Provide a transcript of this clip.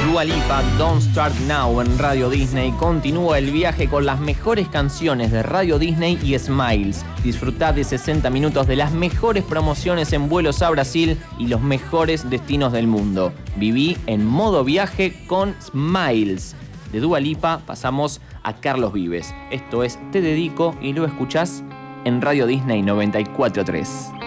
Dua Lipa, Don't Start Now en Radio Disney. Continúa el viaje con las mejores canciones de Radio Disney y Smiles. Disfrutá de 60 minutos de las mejores promociones en vuelos a Brasil y los mejores destinos del mundo. Viví en modo viaje con Smiles. De Dua Lipa pasamos a Carlos Vives. Esto es Te Dedico y lo escuchás en Radio Disney 94.3.